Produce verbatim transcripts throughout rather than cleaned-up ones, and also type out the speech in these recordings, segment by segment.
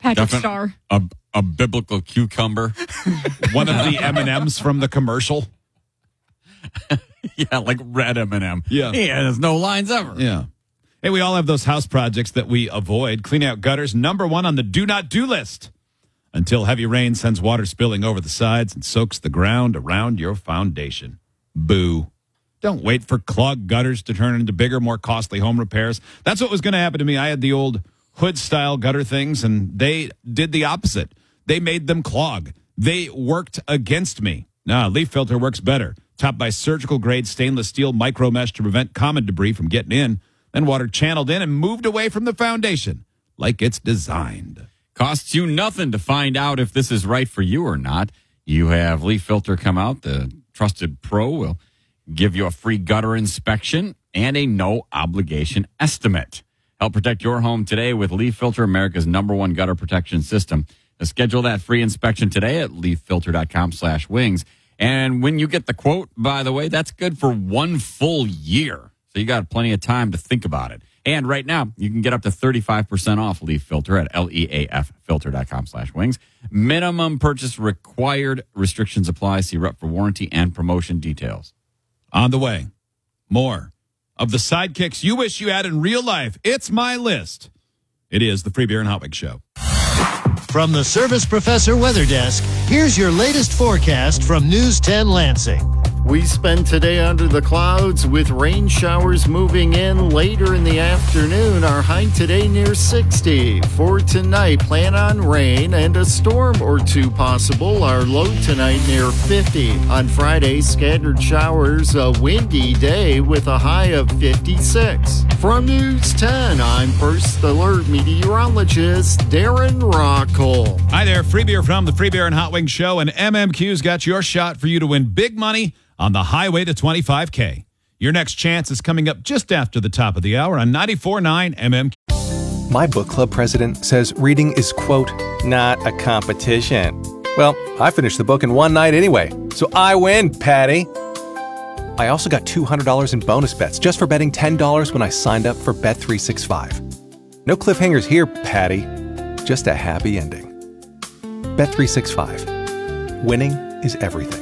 Patrick Defin- Starr. A, a biblical cucumber. One of the M and M's from the commercial. Yeah, like red M and M. Yeah. Yeah, there's no lines ever. Yeah. Hey, we all have those house projects that we avoid. Clean out gutters, number one on the do not do list. Until heavy rain sends water spilling over the sides and soaks the ground around your foundation. Boo. Don't wait for clogged gutters to turn into bigger, more costly home repairs. That's what was going to happen to me. I had the old hood-style gutter things, and they did the opposite. They made them clog. They worked against me. Nah, Leaf Filter works better. Topped by surgical-grade stainless steel micro mesh to prevent common debris from getting in. Then water channeled in and moved away from the foundation like it's designed. Costs you nothing to find out if this is right for you or not. You have Leaf Filter come out. The trusted pro will give you a free gutter inspection and a no-obligation estimate. Help protect your home today with Leaf Filter, America's number one gutter protection system. Now schedule that free inspection today at leaffilter.com slash wings. And when you get the quote, by the way, that's good for one full year. So you got plenty of time to think about it. And right now, you can get up to thirty-five percent off Leaf Filter at L-E-A-F filter.com slash wings. Minimum purchase required. Restrictions apply. See rep for warranty and promotion details. On the way, more of the sidekicks you wish you had in real life. It's my list. It is the Free Beer and Hot Wings Show. From the Service Professor Weather Desk, here's your latest forecast from News ten Lansing. We spend today under the clouds with rain showers moving in later in the afternoon. Our high today near sixty. For tonight, plan on rain and a storm or two possible. Our low tonight near fifty. On Friday, scattered showers, a windy day with a high of fifty-six. From News ten, I'm First Alert meteorologist Darren Rockall. Hi there, Free Beer from the Free Beer and Hot Wings Show, and M M Q's got your shot for you to win big money on the highway to twenty-five K. Your next chance is coming up just after the top of the hour on ninety-four point nine M M Q. My book club president says reading is, quote, not a competition. Well, I finished the book in one night anyway, so I win, Patty. I also got two hundred dollars in bonus bets just for betting ten dollars when I signed up for Bet three sixty-five. No cliffhangers here, Patty. Just a happy ending. Bet three sixty-five. Winning is everything.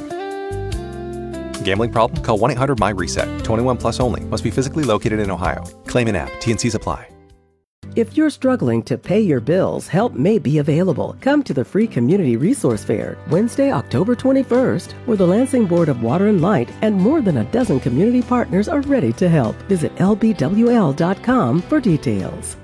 Gambling problem? Call one eight hundred M Y reset. twenty-one plus only. Must be physically located in Ohio. Claim in app. T and C's apply. If you're struggling to pay your bills, help may be available. Come to the free Community Resource Fair, Wednesday, October twenty-first, where the Lansing Board of Water and Light and more than a dozen community partners are ready to help. Visit L B W L dot com for details.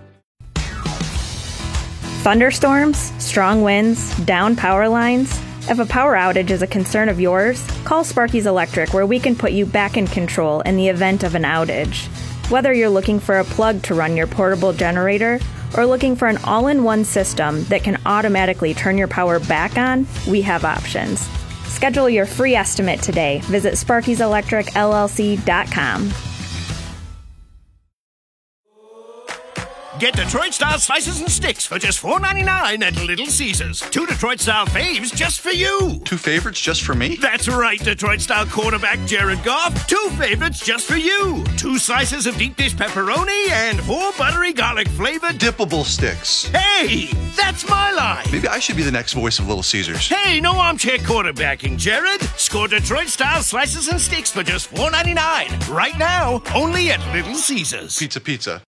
Thunderstorms, strong winds, down power lines. If a power outage is a concern of yours, call Sparky's Electric, where we can put you back in control in the event of an outage. Whether you're looking for a plug to run your portable generator or looking for an all-in-one system that can automatically turn your power back on, we have options. Schedule your free estimate today. Visit Sparky's Electric L L C dot com. Get Detroit-style slices and sticks for just four ninety-nine at Little Caesars. Two Detroit-style faves just for you. Two favorites just for me? That's right, Detroit-style quarterback Jared Goff. Two favorites just for you. Two slices of deep dish pepperoni and four buttery garlic-flavored dippable sticks. Hey, that's my line. Maybe I should be the next voice of Little Caesars. Hey, no armchair quarterbacking, Jared. Score Detroit-style slices and sticks for just four ninety-nine. Right now, only at Little Caesars. Pizza, pizza.